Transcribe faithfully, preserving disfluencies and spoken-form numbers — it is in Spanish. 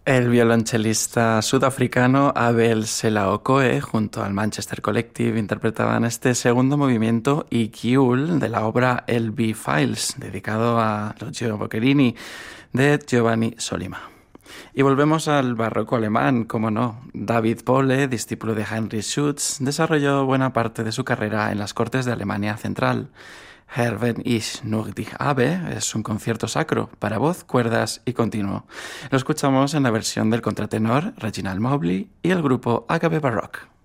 El violonchelista sudafricano Abel Selaocoe junto al Manchester Collective interpretaban este segundo movimiento Ikyul de la obra El B-Files, dedicado a Lucio Boccherini de Giovanni Solima. Y volvemos al barroco alemán, como no. David Pole, discípulo de Heinrich Schütz, desarrolló buena parte de su carrera en las cortes de Alemania Central. Herr, wenn ich nur dich habe es un concierto sacro para voz, cuerdas y continuo. Lo escuchamos en la versión del contratenor Reginald Mobley y el grupo Agape Baroque.